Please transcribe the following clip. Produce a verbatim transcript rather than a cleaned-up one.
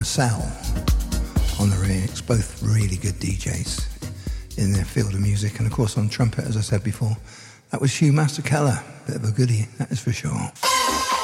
Sal on the remix, both really good D Js in their field of music. And of course on trumpet, as I said before, that was Hugh Masekela, bit of a goodie, that is for sure.